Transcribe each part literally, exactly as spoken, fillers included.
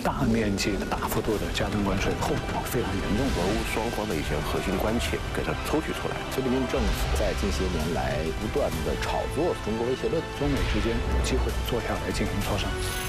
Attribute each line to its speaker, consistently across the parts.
Speaker 1: 大面积的、大幅度的加征关税，后果非常严重。
Speaker 2: 俄乌双方的一些核心关切给它抽取出来。
Speaker 3: 菲律宾政府在近些年来不断的炒作中国威胁论，
Speaker 1: 中美之间有机会坐下来进行磋商。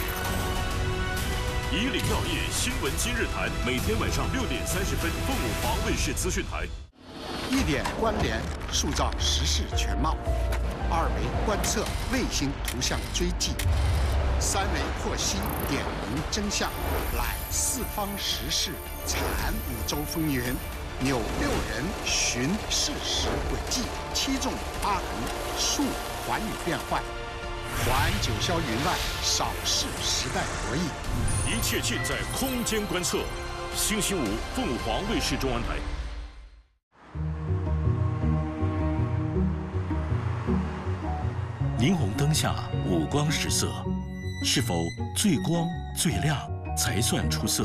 Speaker 4: 以岭药业新闻今日谈，每天晚上六点三十分，凤舞华卫视资讯台。
Speaker 5: 一点关联，塑造时事全貌；二维观测，卫星图像追迹；三维获悉，点明真相。览四方时事，产五洲风云，纽六人寻事实轨迹，七纵八横，述寰宇变幻。环九霄云外，扫视时代博弈。
Speaker 4: 一切尽在空间观测。星期五，凤凰卫视中文台。霓虹灯下五光十色，是否最光最亮才算出色？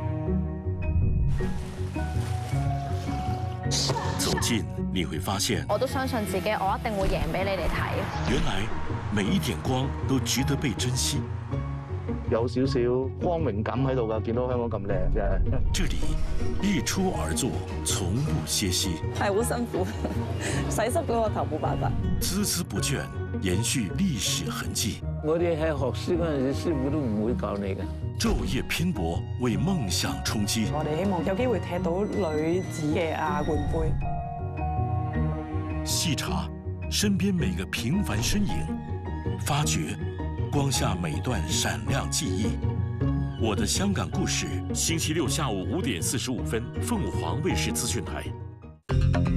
Speaker 4: 走近你会發現，
Speaker 6: 我都相信自己，我一定會贏俾你哋睇。
Speaker 4: 原來每一點光都值得被珍惜。
Speaker 7: 有少少光榮感喺度㗎，見到香港咁靚嘅。
Speaker 4: 這裡日出而作，從不歇息。
Speaker 8: 係好辛苦，洗濕咗個頭冇辦法。
Speaker 4: 孜孜不倦，延續歷史痕跡。
Speaker 7: 我哋喺學書嗰陣時，師傅都唔會教你嘅。
Speaker 4: 晝夜拼搏，為夢想衝擊。
Speaker 8: 我哋希望有機會踢到女子嘅亞冠杯。
Speaker 4: 細查身邊每個平凡身影，發掘光下每段閃亮記憶。我的香港故事，星期六下午五點四十五分，鳳凰衛視資訊台。